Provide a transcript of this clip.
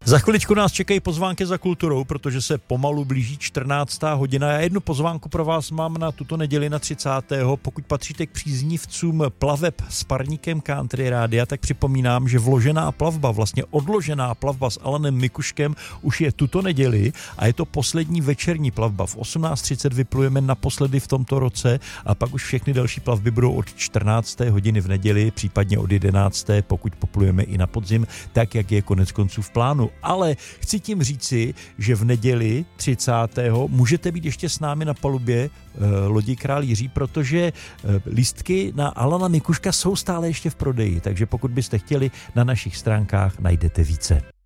Za chviličku nás čekají pozvánky za kulturou, protože se pomalu blíží 14. hodina. Já jednu pozvánku pro vás mám na tuto neděli na 30. Pokud patříte k příznivcům plaveb s parníkem Country Rádia, tak připomínám, že vložená plavba, vlastně odložená plavba s Alanem Mikuškem už je tuto neděli a je to poslední večerní plavba. V 18:30 vyplujeme naposledy v tomto roce a pak už všechny další plavby budou od 14. hodiny v neděli, případně od 11. pokud poplujeme i na podzim, tak jak je konec konců v plánu. Ale chci tím říci, že v neděli 30. můžete být ještě s námi na palubě lodi Král Jiří, protože lístky na Alana Mikuška jsou stále ještě v prodeji, takže pokud byste chtěli, na našich stránkách najdete více.